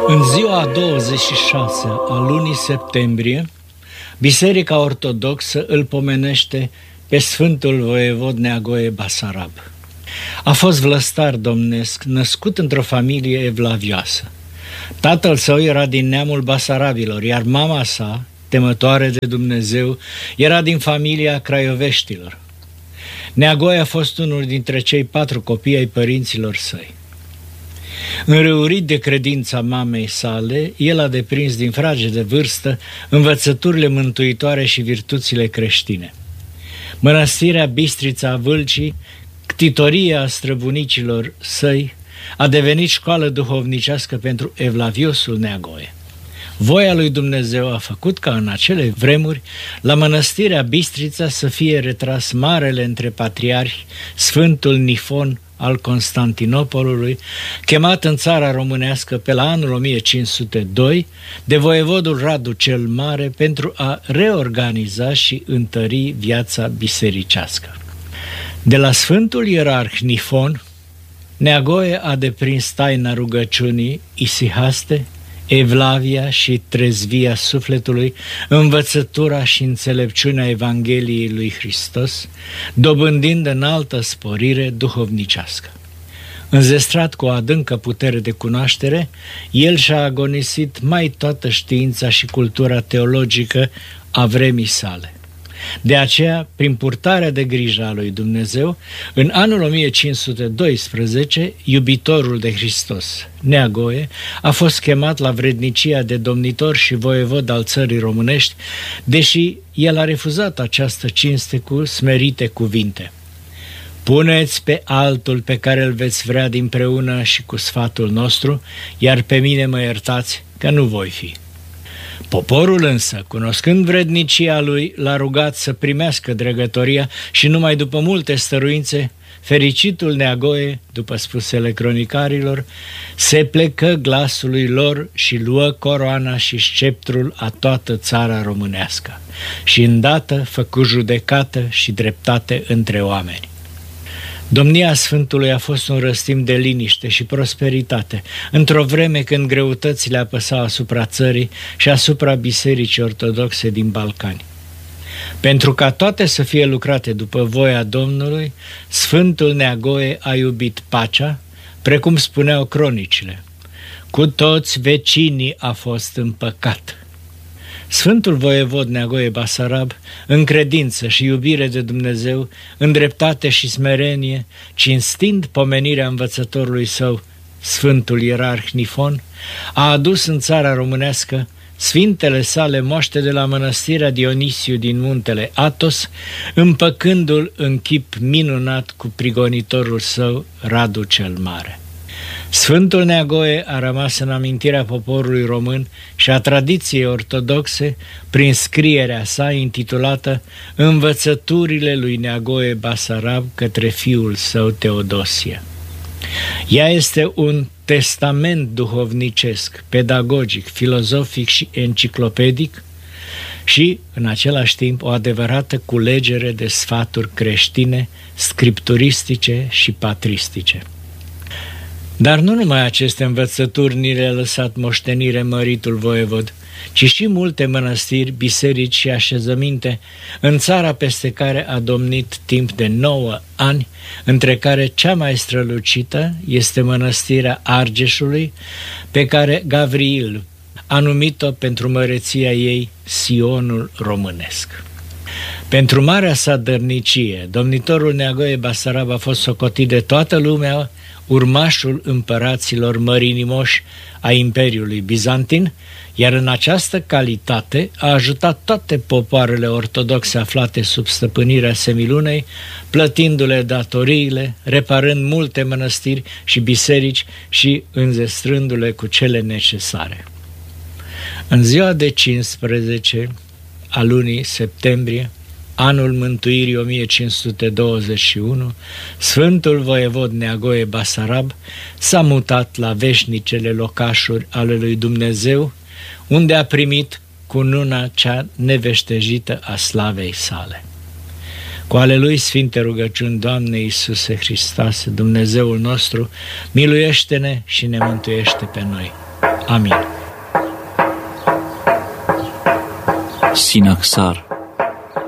În ziua a 26 a lunii septembrie, Biserica Ortodoxă îl pomenește pe Sfântul Voievod Neagoe Basarab. A fost vlăstar domnesc, născut într-o familie evlavioasă. Tatăl său era din neamul Basarabilor, iar mama sa, temătoare de Dumnezeu, era din familia craioveștilor. Neagoe a fost unul dintre cei 4 copii ai părinților săi. Înrăurit de credința mamei sale, el a deprins din frage de vârstă învățăturile mântuitoare și virtuțile creștine. Mănăstirea Bistrița Vâlcii, ctitoria străbunicilor săi, a devenit școală duhovnicească pentru evlaviosul Neagoe. Voia lui Dumnezeu a făcut ca în acele vremuri la mănăstirea Bistrița să fie retras marele între patriarhi, Sfântul Nifon al Constantinopolului, chemat în țara românească pe la anul 1502 de voievodul Radu cel Mare pentru a reorganiza și întări viața bisericească. De la Sfântul Ierarh Nifon, Neagoe a deprins taina rugăciunii, isihaste, evlavia și trezvia sufletului, învățătura și înțelepciunea Evangheliei lui Hristos, dobândind înaltă sporire duhovnicească. Înzestrat cu o adâncă putere de cunoaștere, el și-a agonisit mai toată știința și cultura teologică a vremii sale. De aceea, prin purtarea de grijă a lui Dumnezeu, în anul 1512, iubitorul de Hristos, Neagoe, a fost chemat la vrednicia de domnitor și voievod al țării românești, deși el a refuzat această cinste cu smerite cuvinte. Puneți pe altul pe care îl veți vrea dinpreună și cu sfatul nostru, iar pe mine mă iertați că nu voi fi. Poporul însă, cunoscând vrednicia lui, l-a rugat să primească dregătoria și numai după multe stăruințe, fericitul Neagoe, după spusele cronicarilor, se plecă glasului lor și luă coroana și sceptrul a toată țara românească și îndată făcu judecată și dreptate între oameni. Domnia Sfântului a fost un răstim de liniște și prosperitate, într-o vreme când greutățile apăsau asupra țării și asupra Bisericii Ortodoxe din Balcani. Pentru ca toate să fie lucrate după voia Domnului, Sfântul Neagoe a iubit pacea, precum spuneau cronicile. Cu toți vecinii a fost împăcat. Sfântul voievod Neagoe Basarab, în credință și iubire de Dumnezeu, în dreptate și smerenie, cinstind pomenirea învățătorului său, Sfântul Ierarh Nifon, a adus în țara românească sfintele sale moaște de la mănăstirea Dionisiu din muntele Athos, împăcându-l în chip minunat cu prigonitorul său, Radu cel Mare. Sfântul Neagoe a rămas în amintirea poporului român și a tradiției ortodoxe prin scrierea sa intitulată Învățăturile lui Neagoe Basarab către fiul său Teodosie. Ea este un testament duhovnicesc, pedagogic, filozofic și enciclopedic și, în același timp, o adevărată culegere de sfaturi creștine, scripturistice și patristice. Dar nu numai aceste învățături ni le-a lăsat moștenire măritul voievod, ci și multe mănăstiri, biserici și așezăminte în țara peste care a domnit timp de 9 ani, între care cea mai strălucită este mănăstirea Argeșului, pe care Gavriil a numit-o pentru măreția ei Sionul românesc. Pentru marea sa dărnicie, domnitorul Neagoe Basarab a fost socotit de toată lumea urmașul împăraților mărinimoși a Imperiului Bizantin, iar în această calitate a ajutat toate popoarele ortodoxe aflate sub stăpânirea Semilunei, plătindu-le datoriile, reparând multe mănăstiri și biserici și înzestrându-le cu cele necesare. În ziua de 15 a lunii septembrie, anul mântuirii 1521, Sfântul voievod Neagoe Basarab s-a mutat la veșnicele locașuri ale lui Dumnezeu, unde a primit cununa cea neveștejită a slavei sale. Cu ale lui sfinte rugăciuni, Doamne Iisuse Hristoase, Dumnezeul nostru, miluiește-ne și ne mântuiește pe noi. Amin. Sinaxar.